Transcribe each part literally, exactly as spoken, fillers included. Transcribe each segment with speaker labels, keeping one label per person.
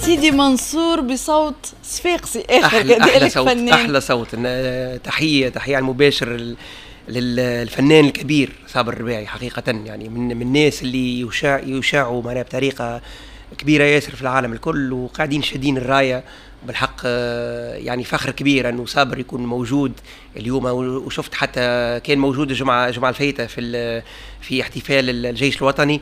Speaker 1: سيدي منصور بصوت صفاقسي اخر
Speaker 2: أحلى, أحلى صوت
Speaker 1: فنان.
Speaker 2: احلى صوت. تحيه تحيه على المباشر للفنان الكبير صابر الرباعي حقيقه، يعني من من الناس اللي يشاع يشاعوا معنا بطريقه كبيره ياسر في العالم الكل، وقاعدين شادين الرايه بالحق. يعني فخر كبير انه صابر يكون موجود اليوم، وشفت حتى كان موجود الجمعه الجمعه الفايته في في احتفال الجيش الوطني.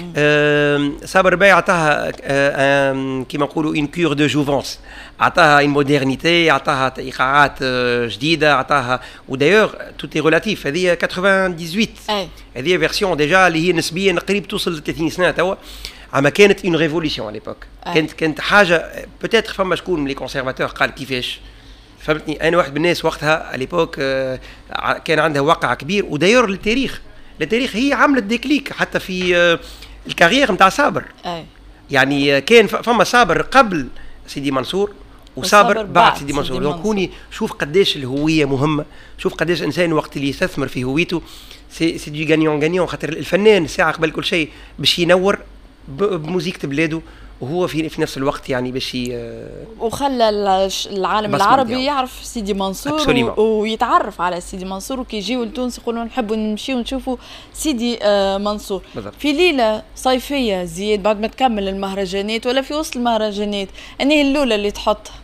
Speaker 2: صابر الرباعي عطاها كما نقولوا ان كور دو جوفونس، عطاها ان مودرنيتي، عطاها ايقاعات جديده، عطاها ودايوغ توتي ريلاتيف. هذه ثمانية وثمانين هذه فيرسيون ديجا اللي هي نسبيا قريب توصل ل ثلاثين سنه توا، اما كانت اون ريفوليسيون على ليبوك. كانت كانت حاجه بوتيتر فما شكون من لي كونسيرفاتور قال كيفاش، فهمتني؟ انا واحد من الناس وقتها على ليبوك كان عندها وقع كبير. ودايور للتاريخ التاريخ هي عملت ديكليك حتى في الكارير نتاع صابر. يعني كان فما صابر قبل سيدي منصور وصابر بعد سيدي منصور. دونك كوني شوف قداش الهويه مهمه، شوف قداش الانسان وقت اللي يستثمر في هويته سي سي دي غانيون غانيون. خاطر الفنان ساعه قبل كل شيء باش ينور بموسيقى بلاده، وهو في في نفس الوقت يعني باش
Speaker 1: وخلى العالم العربي يعني يعرف سيدي منصور و... ويتعرف على سيدي منصور، وكي يجيو لتونس يقولوا نحبوا نمشيو ونشوفوا سيدي آه منصور. بالضبط. في ليله صيفيه زياد بعد ما تكمل المهرجانات ولا في وسط المهرجانات، انهي اللوله اللي تحطها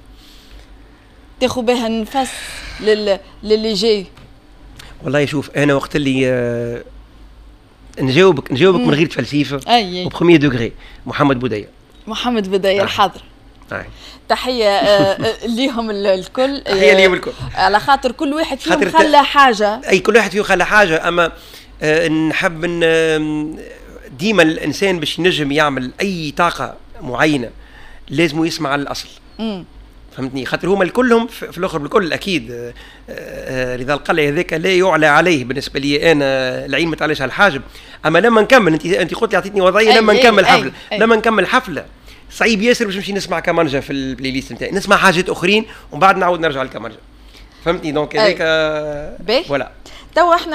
Speaker 1: تاخذ بها النفس لل... للي جاي؟ والله
Speaker 2: شوف انا وقت اللي آه نجاوبك نجاوبك من غير تفلسيفه
Speaker 1: أي.
Speaker 2: وبخمية دوغري. محمد بودية
Speaker 1: محمد بودية الحاضر.
Speaker 2: آه.
Speaker 1: تحيه ليهم الكل.
Speaker 2: تحيه ليهم الكل
Speaker 1: على خاطر كل واحد فيهم خلى حاجه.
Speaker 2: اي كل واحد فيهم خلى حاجه. اما آه نحب ان ديما الانسان باش ينجم يعمل اي طاقه معينه لازم يسمع على الاصل. امم فهمتني؟ خاطر هما الكلهم في الاخر بالكل اكيد رضا القلعي هذاك لا يعلى عليه بالنسبه لي انا، العين ما تعلاش على الحاجب. اما لما نكمل انت انت قلت لي اعطيتني وضعيه لما نكمل حفله لما نكمل حفله صعيب ياسر باش نمشي نسمع كمانجا في البلاي ليست نتاعي، نسمع حاجات اخرين ومن بعد نعاود نرجع للكمانجا. فهمتني؟ دونك هذاك فوالا.
Speaker 1: تو احنا